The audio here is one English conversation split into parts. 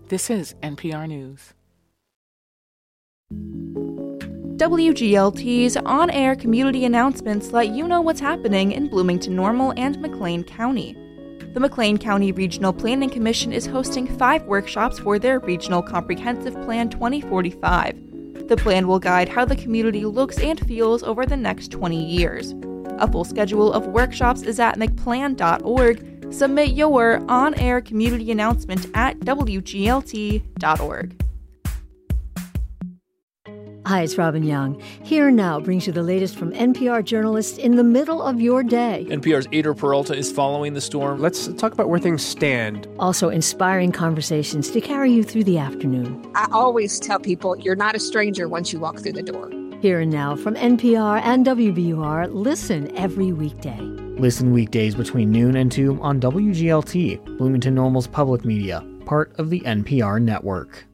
This is NPR News. WGLT's on-air community announcements let you know what's happening in Bloomington-Normal and McLean County. The McLean County Regional Planning Commission is hosting 5 workshops for their Regional Comprehensive Plan 2045. The plan will guide how the community looks and feels over the next 20 years. A full schedule of workshops is at mcplan.org. Submit your on-air community announcement at wglt.org. Hi, it's Robin Young. Here Now brings you the latest from NPR journalists in the middle of your day. NPR's Ader Peralta is following the storm. Let's talk about where things stand. Also, inspiring conversations to carry you through the afternoon. I always tell people you're not a stranger once you walk through the door. Here and Now from NPR and WBUR. Listen every weekday. Listen weekdays between noon and 2 on WGLT, Bloomington-Normal's public media, part of the NPR network.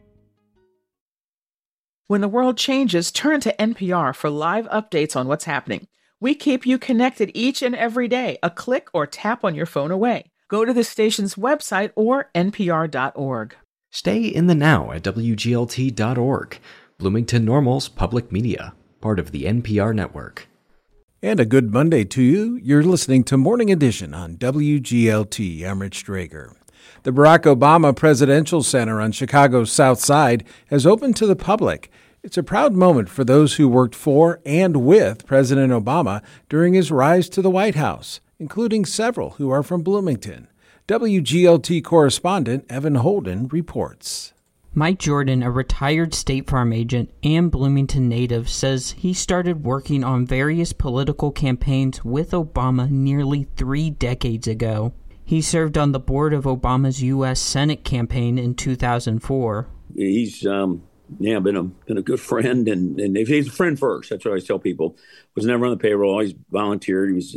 When the world changes, turn to NPR for live updates on what's happening. We keep you connected each and every day, a click or tap on your phone away. Go to the station's website or npr.org. Stay in the now at WGLT.org. Bloomington-Normal's public media, part of the NPR network. And a good Monday to you. You're listening to Morning Edition on WGLT. I'm Rich Drager. The Barack Obama Presidential Center on Chicago's South Side has opened to the public. It's a proud moment for those who worked for and with President Obama during his rise to the White House, including several who are from Bloomington. WGLT correspondent Evan Holden reports. Mike Jordan, a retired State Farm agent and Bloomington native, says he started working on various political campaigns with Obama nearly 3 decades ago. He served on the board of Obama's U.S. Senate campaign in 2004. He's been a good friend, and he's a friend first. That's what I always tell people. Was never on the payroll, always volunteered. He's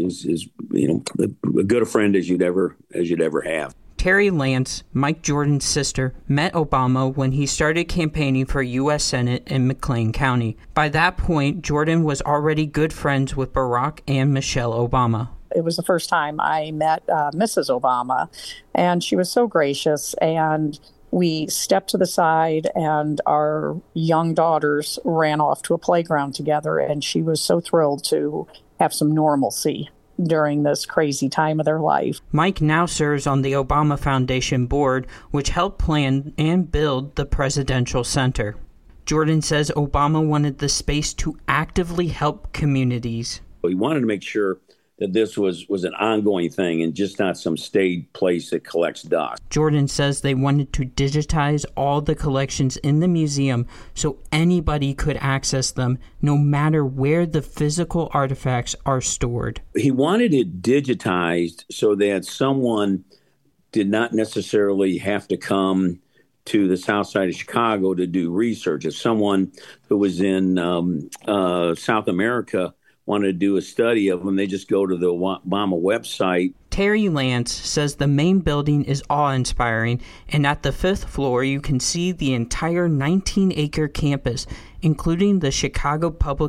a good a friend as you'd ever have. Terry Lance, Mike Jordan's sister, met Obama when he started campaigning for U.S. Senate in McLean County. By that point, Jordan was already good friends with Barack and Michelle Obama. It was the first time I met Mrs. Obama, and she was so gracious, and we stepped to the side, and our young daughters ran off to a playground together, and she was so thrilled to have some normalcy during this crazy time of their life. Mike now serves on the Obama Foundation board, which helped plan and build the Presidential Center. Jordan says Obama wanted the space to actively help communities. He wanted to make sure that this was an ongoing thing and just not some staid place that collects dust. Jordan says they wanted to digitize all the collections in the museum so anybody could access them, no matter where the physical artifacts are stored. He wanted it digitized so that someone did not necessarily have to come to the south side of Chicago to do research. If someone who was in South America wanted to do a study of them, they just go to the Obama website. Terry Lance says the main building is awe-inspiring, and at the 5th floor you can see the entire 19-acre campus, including the Chicago Public